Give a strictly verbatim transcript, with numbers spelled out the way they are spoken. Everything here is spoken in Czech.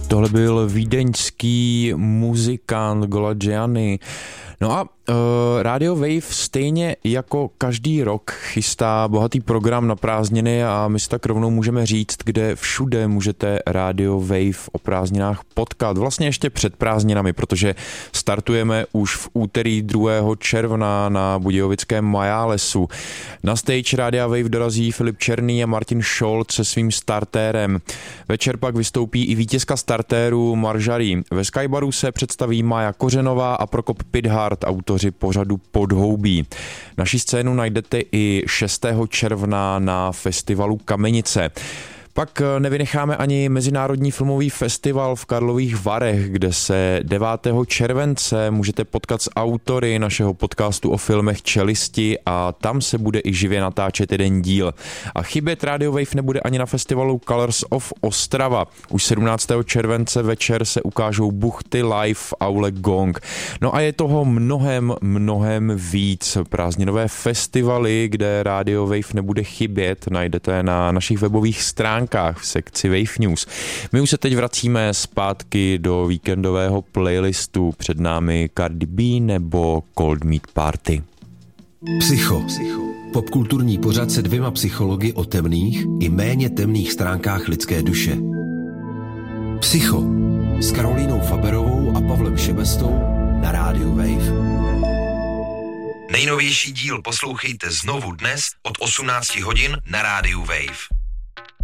Tohle byl vídeňský muzikant Gola Gianni. No a uh, Radio Wave stejně jako každý rok chystá bohatý program na prázdniny a my si tak rovnou můžeme říct, kde všude můžete Radio Wave o prázdninách potkat. Vlastně ještě před prázdninami, protože startujeme už v úterý druhého června na budějovickém Majálesu. Na stage Radio Wave dorazí Filip Černý a Martin Scholz se svým startérem. Večer pak vystoupí i vítězka startéru Marjorie. Ve Skybaru se představí Maja Kořenová a Prokop Pithart, autoři pořadu Podhoubí. Naši scénu najdete i šestého června na festivalu Kamenice. Pak nevynecháme ani Mezinárodní filmový festival v Karlových Varech, kde se devátého července můžete potkat s autory našeho podcastu o filmech Čelisti a tam se bude i živě natáčet jeden díl. A chybět Radio Wave nebude ani na festivalu Colors of Ostrava. Už sedmnáctého července večer se ukážou Buchty live v aule Gong. No a je toho mnohem, mnohem víc. Prázdninové festivaly, kde Radio Wave nebude chybět, najdete na našich webových stránkách v sekci Wave News. My už se teď vracíme zpátky do víkendového playlistu. Před námi Cardi B nebo Cold Meat Party. Psycho. Popkulturní pořad se dvěma psychologi o temných i méně temných stránkách lidské duše. Psycho s Karolínou Faberovou a Pavlem Šebestou na rádiu Wave. Nejnovější díl poslouchejte znovu dnes od osmnácti hodin na rádiu Wave.